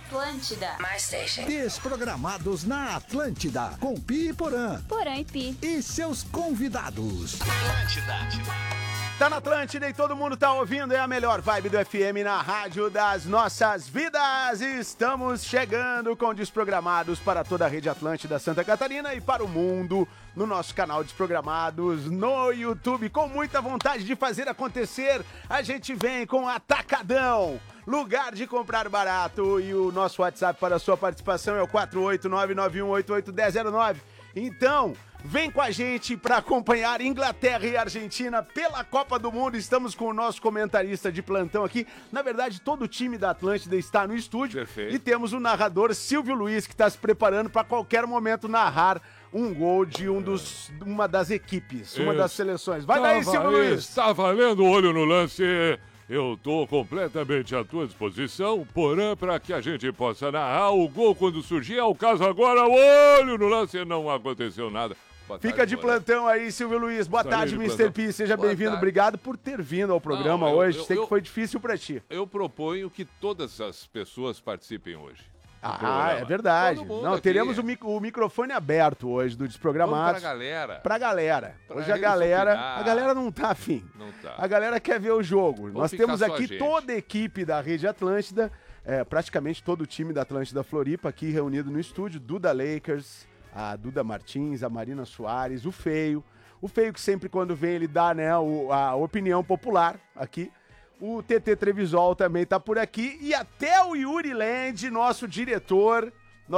Atlântida. My station. Desprogramados na Atlântida, com Pi e Porã. Porã e Pi. E seus convidados. Atlântida. Tá na Atlântida e todo mundo tá ouvindo, é a melhor vibe do FM na rádio das nossas vidas. Estamos chegando com Desprogramados para toda a rede Atlântida Santa Catarina e para o mundo no nosso canal Desprogramados no YouTube. Com muita vontade de fazer acontecer, a gente vem com Atacadão, lugar de comprar barato, e o nosso WhatsApp para a sua participação é o 48991881009. Então, vem com a gente para acompanhar Inglaterra e Argentina pela Copa do Mundo. Estamos com o nosso comentarista de plantão aqui. Na verdade, todo o time da Atlântida está no estúdio. Perfeito. E temos o narrador Silvio Luiz, que está se preparando para qualquer momento narrar um gol de uma das equipes, uma das seleções. Vai daí, Silvio Luiz! Está valendo, olho no lance. Eu estou completamente à tua disposição, Porã, para que a gente possa narrar o gol quando surgir. É o caso agora, olho no lance, não aconteceu nada. Fica de plantão aí, Silvio Luiz. Boa tarde, Mr. P. Seja bem-vindo. Obrigado por ter vindo ao programa hoje. Sei que foi difícil para ti. Eu proponho que todas as pessoas participem hoje. É verdade. Não, teremos o microfone aberto hoje do Desprogramados. Pra galera. Hoje a galera não tá afim. Não tá. A galera quer ver o jogo. Nós temos aqui gente. Toda a equipe da Rede Atlântida, praticamente todo o time da Atlântida Floripa aqui reunido no estúdio. Duda Lakers, a Duda Martins, a Marina Soares, o Feio. O Feio que sempre quando vem ele dá, né, a opinião popular aqui. O TT Trevisol também tá por aqui. E até o Yuri Land, nosso diretor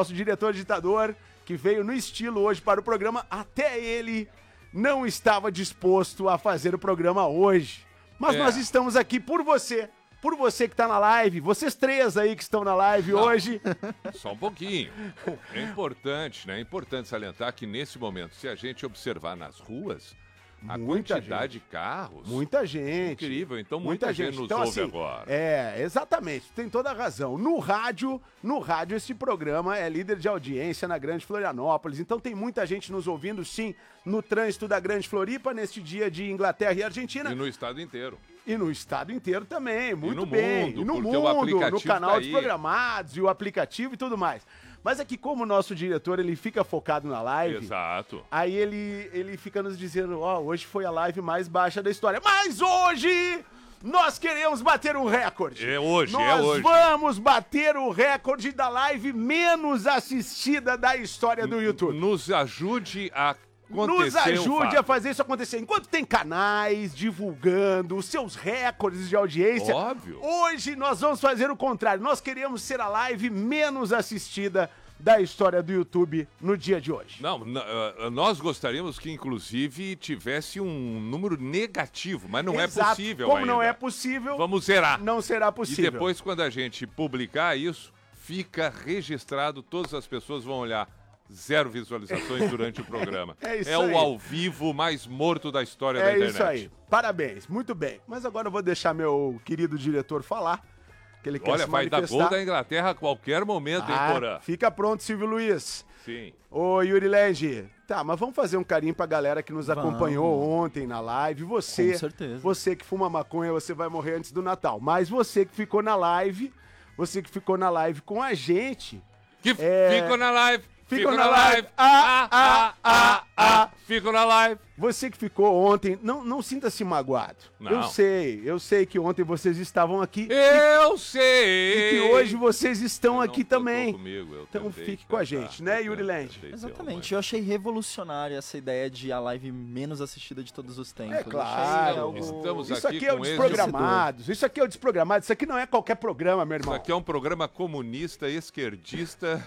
ditador, que veio no estilo hoje para o programa, até ele não estava disposto a fazer o programa hoje. Mas nós estamos aqui por você que tá na live, vocês três aí que estão na live hoje. Só um pouquinho. É importante, né? É importante salientar que nesse momento, se a gente observar nas ruas, a quantidade de carros... Muita gente. Incrível, então muita gente nos ouve assim, agora. Exatamente, tem toda a razão. No rádio esse programa é líder de audiência na Grande Florianópolis, então tem muita gente nos ouvindo, sim, no trânsito da Grande Floripa, neste dia de Inglaterra e Argentina. E no estado inteiro. E no estado inteiro também, muito bem. E no mundo, no canal Desprogramados e o aplicativo e tudo mais. Mas é que como o nosso diretor, ele fica focado na live... Exato. Aí ele fica nos dizendo, hoje foi a live mais baixa da história. Mas hoje nós queremos bater um recorde. Nós vamos bater o recorde da live menos assistida da história do YouTube. Nos ajude a fazer isso acontecer. Enquanto tem canais divulgando os seus recordes de audiência, óbvio, hoje nós vamos fazer o contrário. Nós queremos ser a live menos assistida da história do YouTube no dia de hoje. Nós gostaríamos que, inclusive, tivesse um número negativo, mas não é possível Como ainda. Não é possível, vamos zerar. Não será possível. E depois, quando a gente publicar isso, fica registrado, todas as pessoas vão olhar. 0 visualizações durante o programa. É o ao vivo mais morto da história da internet. É isso aí. Parabéns, muito bem. Mas agora eu vou deixar meu querido diretor falar, que ele quer se manifestar. Vai dar gol da Inglaterra a qualquer momento, hein, Porã? Fica pronto, Silvio Luiz. Sim. Ô, Yuri Land, mas vamos fazer um carinho pra galera que nos acompanhou ontem na live. Você, com certeza. Você que fuma maconha, você vai morrer antes do Natal. Mas você que ficou na live, com a gente... Ficou na live. Fico na live. Fico na live. Você que ficou ontem, não sinta-se magoado. Não. Eu sei que ontem vocês estavam aqui. Eu sei. E que hoje vocês estão aqui também. Comigo, então fique com a gente, né, Yuri Land? Exatamente. Eu achei revolucionária essa ideia de a live menos assistida de todos os tempos. É claro. Isso aqui é o Desprogramados. Isso aqui é o Desprogramados. Isso aqui não é qualquer programa, meu irmão. Isso aqui é um programa comunista, esquerdista...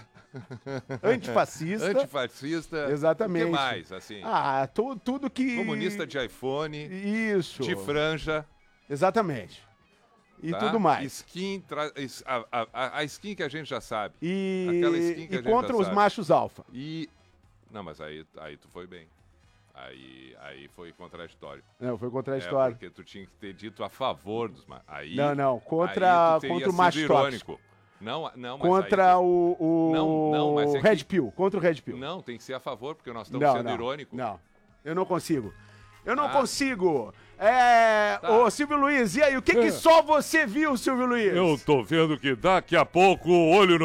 Antifascista. Exatamente. O que mais, assim? Tudo que... Comunista de iPhone. Isso. De franja. Exatamente. E tudo mais. Skin, a skin que a gente já sabe. Aquela skin que a gente contra já os sabe. Machos alfa. Não, mas aí tu foi bem. Aí foi contraditório. Não, foi contraditório. Porque tu tinha que ter dito a favor dos machos. Contra o macho tóxico. Não, mas contra o Red Pill, contra o Red Pill. Não, tem que ser a favor, porque nós estamos sendo irônicos. Não, eu não consigo. Ô, Silvio Luiz, e aí, o que só você viu, Silvio Luiz? Eu tô vendo que daqui a pouco o olho no